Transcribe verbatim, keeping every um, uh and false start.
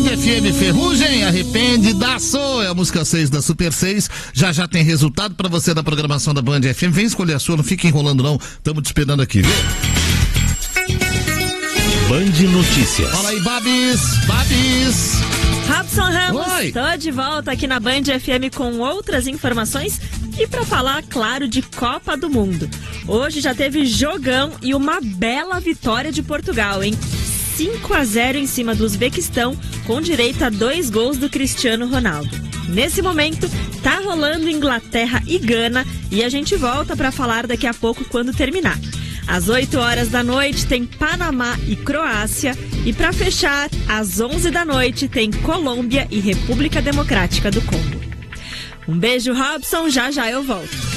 F M Ferrugem, arrepende, daço, é a música seis da Super seis, já já tem resultado pra você da programação da Band F M, vem escolher a sua, não fica enrolando não, estamos te esperando aqui, viu? Band Notícias. Fala aí, Babis, Babis. Robson Ramos, Oi. tô de volta aqui na Band F M com outras informações e pra falar, claro, de Copa do Mundo. Hoje já teve jogão e uma bela vitória de Portugal, hein? cinco a zero em cima do Uzbequistão, com direito a dois gols do Cristiano Ronaldo. Nesse momento, tá rolando Inglaterra e Gana e a gente volta pra falar daqui a pouco quando terminar. Às oito horas da noite tem Panamá e Croácia e para fechar, às onze da noite tem Colômbia e República Democrática do Congo. Um beijo, Robson, já já eu volto.